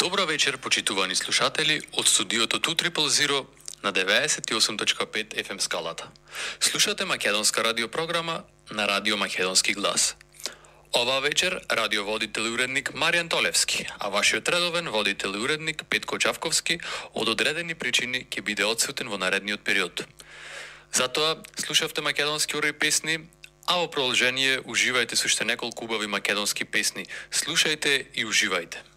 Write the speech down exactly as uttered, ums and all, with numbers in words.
Добро вечер, почитувани слушатели од студиото две нолу нула на деветдесет и осум точка пет еф ем скалата. Слушате македонска радиопрограма на Радио Македонски глас. Оваа вечер радиоводител и уредник Маријан Толевски, а вашиот редовен водител и уредник Петко Чавковски од одредени причини ќе биде одсутен во наредниот период. Затоа слушавте македонски урои песни, а во продолжение уживајте со уште неколку убави македонски песни. Слушајте и уживајте.